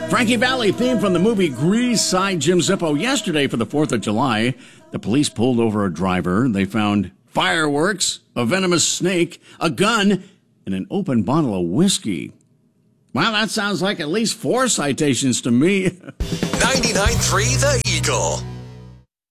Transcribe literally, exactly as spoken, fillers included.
Frankie Valli theme from the movie Grease signed Jim Zippo yesterday for the fourth of July. The police pulled over a driver. They found fireworks, a venomous snake, a gun, and an open bottle of whiskey. Well, that sounds like at least four citations to me. ninety-nine point three The Eagle.